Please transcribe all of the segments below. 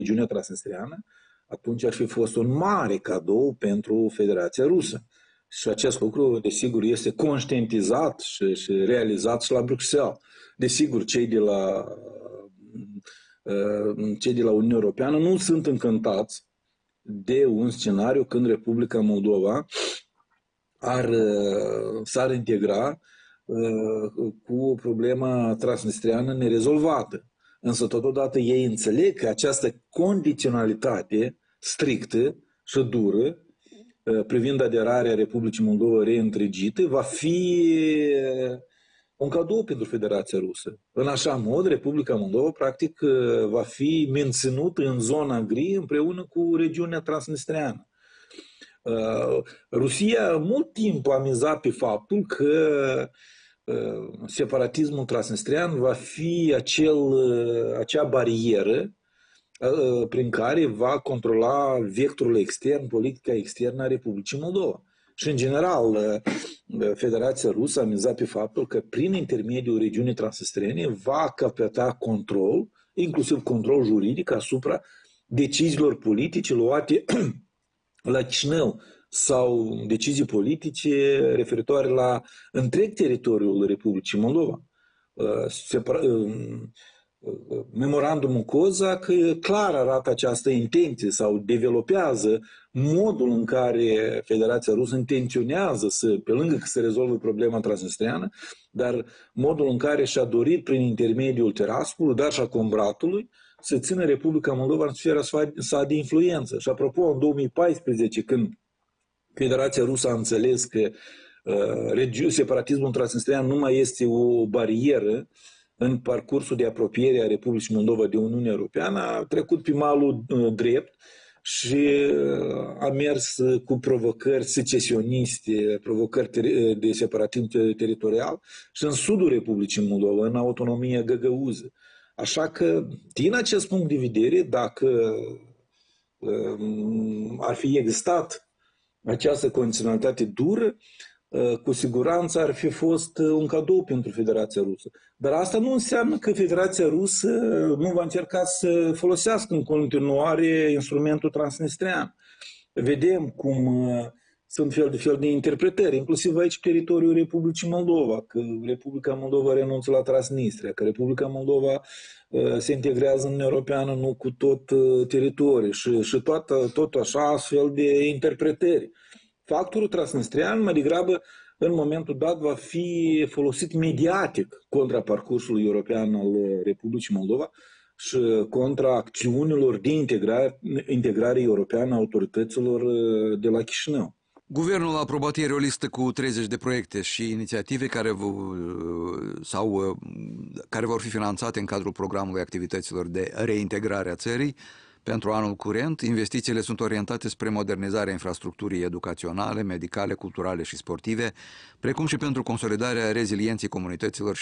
regiunea transnistreană, atunci ar fi fost un mare cadou pentru Federația Rusă. Și acest lucru, desigur, este conștientizat și realizat și la Bruxelles. Desigur, cei de la Uniunea Europeană nu sunt încântați de un scenariu când Republica Moldova s-ar integra cu problema transnistreană nerezolvată. Însă totodată ei înțeleg că această condiționalitate strictă și dură privind aderarea Republicii Moldova reîntregită va fi un cadou pentru Federația Rusă. În așa mod, Republica Moldova practic va fi menținută în zona gri împreună cu regiunea transnistreană. Rusia mult timp a mizat pe faptul că separatismul transnistrean va fi acea barieră prin care va controla vectorul extern, politica externă a Republicii Moldova. Și, în general, Federația Rusă a mizat pe faptul că, prin intermediul regiunii transnistrene, va capeta control, inclusiv control juridic, asupra deciziilor politice luate la Chișinău sau decizii politice referitoare la întreg teritoriul Republicii Moldova. Memorandumul COSAC clar arată această intenție sau developează modul în care Federația Rusă intenționează pe lângă că se rezolvă problema transnistreană, dar modul în care și-a dorit prin intermediul Tiraspolului, dar și a Combratului, să țină Republica Moldova în sfera sa de influență. Și apropo, în 2014, când Federația Rusă a înțeles că separatismul transnistrean nu mai este o barieră în parcursul de apropiere a Republicii Moldova de Uniunea Europeană, a trecut pe malul drept și a mers cu provocări secesioniste, provocări de separatism teritorial și în sudul Republicii Moldova, în autonomia găgăuză. Așa că, din acest punct de vedere, dacă ar fi existat această condiționalitate dură, cu siguranță ar fi fost un cadou pentru Federația Rusă. Dar asta nu înseamnă că Federația Rusă nu va încerca să folosească în continuare instrumentul transnistrean. Vedem cum sunt fel de interpretări, inclusiv aici teritoriul Republicii Moldova, că Republica Moldova renunță la Transnistria, că Republica Moldova se integrează în Uniunea Europeană nu cu tot teritoriul și tot așa astfel de interpretări. Factorul transnistrean, mai degrabă, în momentul dat, va fi folosit mediatic contra parcursului european al Republicii Moldova și contra acțiunilor de integrare europeană a autorităților de la Chișinău. Guvernul a aprobat ieri o listă cu 30 de proiecte și inițiative care vor fi finanțate în cadrul programului activităților de reintegrare a țării. Pentru anul curent, investițiile sunt orientate spre modernizarea infrastructurii educaționale, medicale, culturale și sportive, precum și pentru consolidarea rezilienței comunităților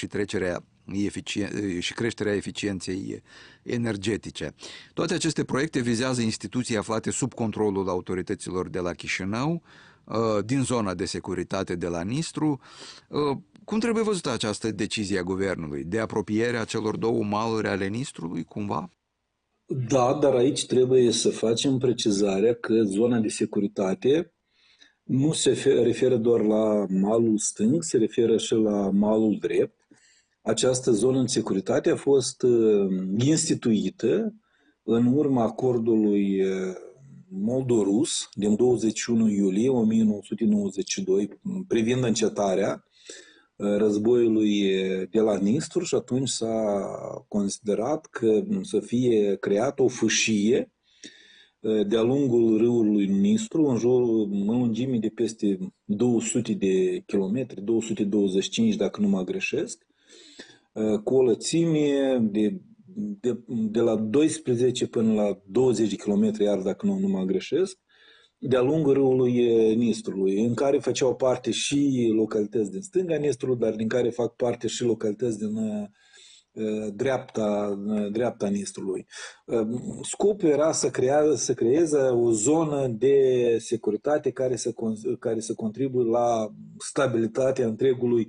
și creșterea eficienței energetice. Toate aceste proiecte vizează instituții aflate sub controlul autorităților de la Chișinău, din zona de securitate de la Nistru. Cum trebuie văzută această decizie a guvernului? De apropiere a celor două maluri ale Nistrului, cumva? Da, dar aici trebuie să facem precizarea că zona de securitate nu se referă doar la malul stâng, se referă și la malul drept. Această zonă de securitate a fost instituită în urma acordului moldo-rus din 21 iulie 1992 privind încetarea războiului de la Nistru și atunci s-a considerat că să fie creată o fâșie de-a lungul râului Nistru în lungime de peste 200 de kilometri, 225 dacă nu mă greșesc, cu o lățime de la 12 până la 20 de kilometri, iar dacă nu mă greșesc, de-a lungul râului Nistrului, în care făceau parte și localități din stânga Nistrului, dar din care fac parte și localități din dreapta Nistrului. Scopul era să creeze o zonă de securitate care să contribuie la stabilitatea întregului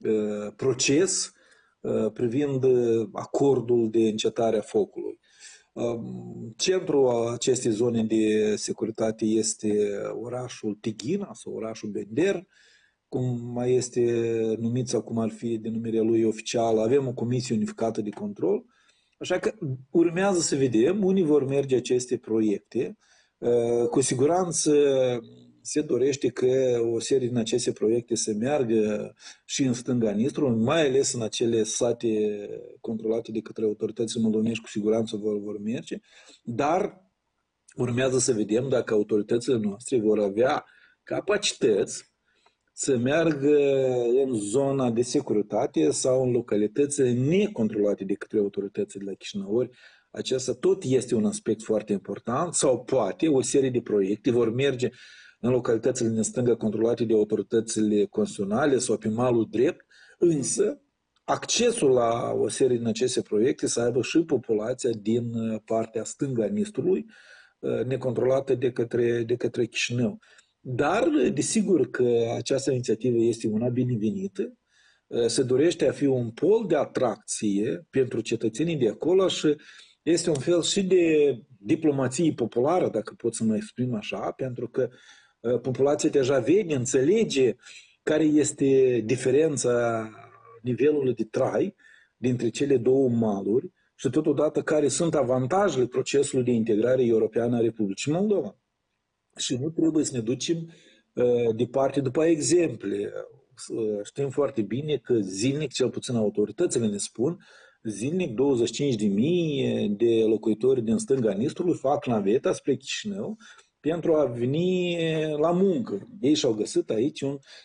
proces privind acordul de încetare a focului. Centrul acestei zone de securitate este orașul Tighina sau orașul Bender, cum mai este numit sau cum ar fi denumirea lui oficială. Avem o comisie unificată de control, așa că urmează să vedem unde vor merge aceste proiecte. Cu siguranță se dorește că o serie din aceste proiecte să meargă și în stânga Nistrului, mai ales în acele sate controlate de către autoritățile moldovenești, cu siguranță vor merge, dar urmează să vedem dacă autoritățile noastre vor avea capacități să meargă în zona de securitate sau în localitățile necontrolate de către autoritățile de la Chișinău. Ori acesta tot este un aspect foarte important, sau poate o serie de proiecte vor merge în localitățile din stânga controlate de autoritățile constituționale sau pe malul drept, însă accesul la o serie din aceste proiecte să aibă și populația din partea stângă a Nistrului, necontrolată de către Chișinău. Dar, desigur că această inițiativă este una binevenită, se dorește a fi un pol de atracție pentru cetățenii de acolo și este un fel și de diplomație populară, dacă pot să mă exprim așa, pentru că populația deja vede, înțelege care este diferența nivelului de trai dintre cele două maluri și totodată care sunt avantajele procesului de integrare europeană a Republicii Moldova. Și nu trebuie să ne ducem departe după exemple. Știm foarte bine că zilnic, cel puțin autoritățile ne spun, zilnic 25.000 de locuitori din stânga Nistrului fac naveta spre Chișinău pentru a veni la muncă. Ei și-au găsit aici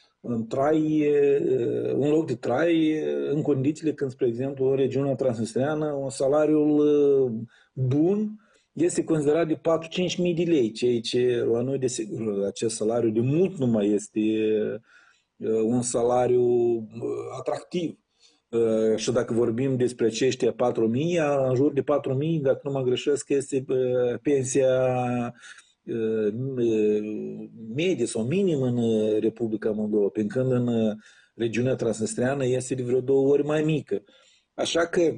un loc de trai în condițiile când, spre exemplu, în regiunea transnistreană, un salariul bun este considerat de 4-5 mii de lei, ceea ce la noi, desigur, acest salariu de mult nu mai este un salariu atractiv. Și dacă vorbim despre aceștia 4.000, în jur de 4.000, dacă nu mă greșesc, este pensia medie sau minim în Republica Moldova, pe când în regiunea transnistreană este de vreo 2 ori mai mică. Așa că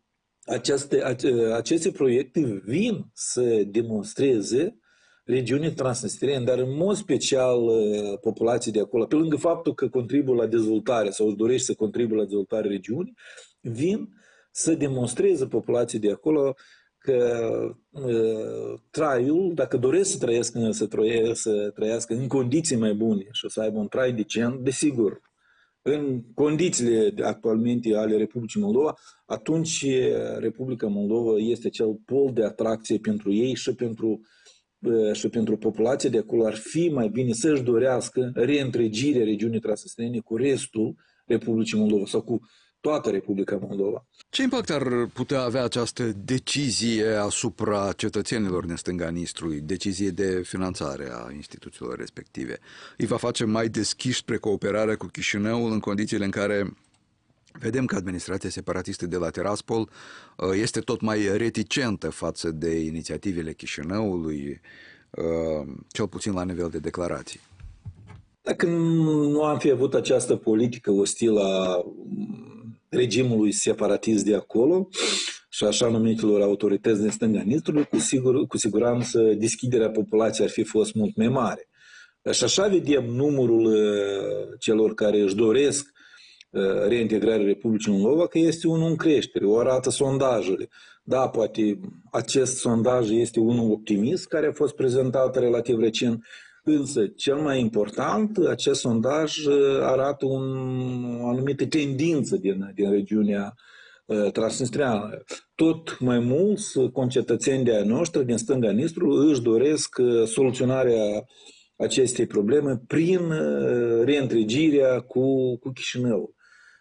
aceste proiecte vin să demonstreze regiunii transnistriene, dar în mod special populații de acolo, pe lângă faptul că contribuie la dezvoltare sau își dorește să contribuie la dezvoltarea regiunii, vin să demonstreze populații de acolo că traiul, dacă doresc să trăiască în condiții mai bune și să aibă un trai decent, desigur, în condițiile actualmente ale Republicii Moldova, atunci Republica Moldova este cel pol de atracție pentru ei și pentru populația de acolo. Ar fi mai bine să-și dorească reîntregirea regiunii transnistrene cu restul Republicii Moldova sau cu toată Republica Moldova. Ce impact ar putea avea această decizie asupra cetățenilor din stânga Nistrului, decizie de finanțare a instituțiilor respective? Îi va face mai deschiși spre cooperarea cu Chișinăul în condițiile în care vedem că administrația separatistă de la Tiraspol este tot mai reticentă față de inițiativele Chișinăului, cel puțin la nivel de declarații? Dacă nu am fi avut această politică ostilă a regimului separatist de acolo și așa numitelor autorități din stânga Nistrului, cu siguranță deschiderea populației ar fi fost mult mai mare. Și așa vedem numărul celor care își doresc reintegrarea Republicii Moldova, că este unul în creștere, o arată sondajele. Da, poate acest sondaj este unul optimist, care a fost prezentat relativ recent, însă cel mai important, acest sondaj arată o anumită tendință din regiunea transnistreană. Tot mai mulți concetățeni de-ai noștri din stânga Nistrului își doresc soluționarea acestei probleme prin reîntregirea cu Chișinăul.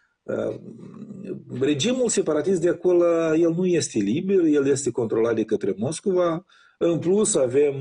Regimul separatist de acolo, el nu este liber, el este controlat de către Moscova. În plus avem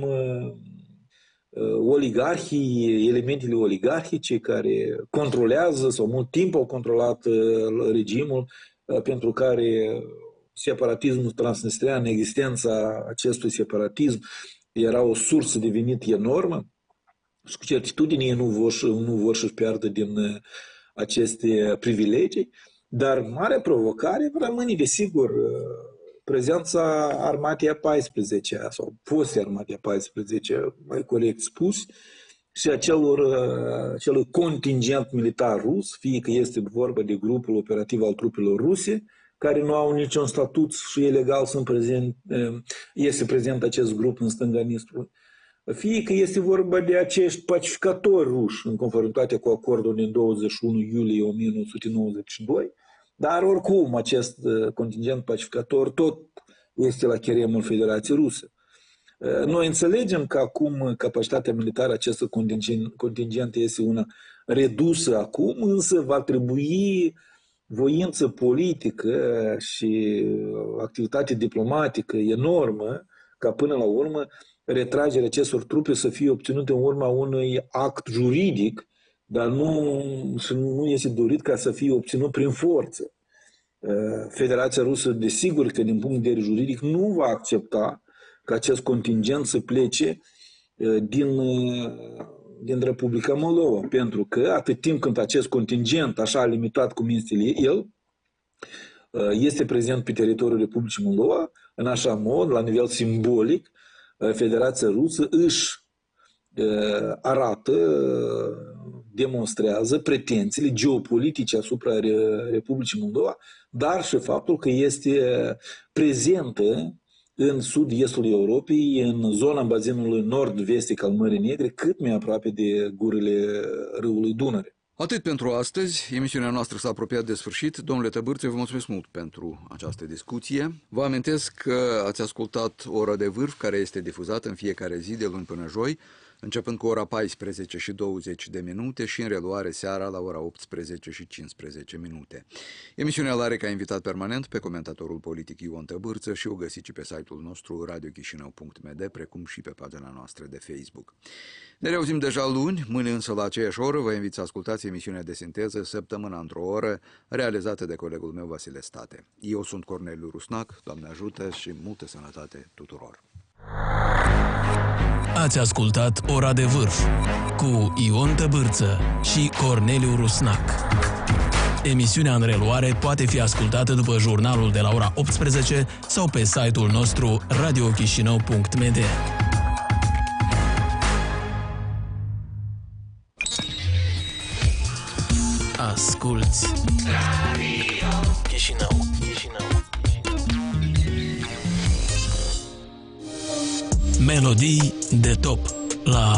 oligarhii, elementele oligarhice care controlează sau mult timp au controlat regimul, pentru care separatismul transnistrean, existența acestui separatism era o sursă de venit enormă și cu certitudine ei nu vor să-și piardă din aceste privilegii, dar marea provocare rămâne, desigur, prezența armatei a 14 sau fostei armatei a 14, mai corect spus, și acelui contingent militar rus, fie că este vorba de grupul operativ al trupelor ruse, care nu au niciun statut și e legal este prezent acest grup în stânga Nistrului, fie că este vorba de acești pacificatori ruși în conformitate cu acordul din 21 iulie 1992, dar oricum acest contingent pacificator tot este la cheremul Federației Ruse. Noi înțelegem că acum capacitatea militară acestui contingent este una redusă acum, însă va trebui voință politică și activitate diplomatică enormă ca până la urmă retragerea acestor trupe să fie obținută în urma unui act juridic, dar nu este dorit ca să fie obținut prin forță. Federația Rusă, desigur că din punct de vedere juridic, nu va accepta ca acest contingent să plece din Republica Moldova, pentru că atât timp când acest contingent, așa limitat cum este el, este prezent pe teritoriul Republicii Moldova, în așa mod, la nivel simbolic, Federația Rusă își arată, demonstrează pretențiile geopolitice asupra Republicii Moldova, dar și faptul că este prezentă în sud-estul Europei, în zona bazinului nord-vestic al Mării Negre, cât mai aproape de gurile râului Dunăre. Atât pentru astăzi. Emisiunea noastră s-a apropiat de sfârșit. Domnule Tăbârțe, vă mulțumesc mult pentru această discuție. Vă amintesc că ați ascultat Ora de Vârf, care este difuzată în fiecare zi de luni până joi, începând cu ora 14:20 și în reluare seara la ora 18:15. Emisiunea l-are ca invitat permanent pe comentatorul politic Ion Tăbârță și o găsiți și pe site-ul nostru radiochisinau.md, precum și pe pagina noastră de Facebook. Ne reauzim deja luni, mâine însă la aceeași oră vă invit să ascultați emisiunea de sinteză Săptămâna într-o oră, realizată de colegul meu Vasile State. Eu sunt Corneliu Rusnac, Doamne ajută și multă sănătate tuturor! Ați ascultat Ora de Vârf cu Ion Tăbârță și Corneliu Rusnac. Emisiunea în reluare poate fi ascultată după jurnalul de la ora 18 sau pe site-ul nostru radiochisinau.md. Asculți Radio Chișinău. Melodii de top la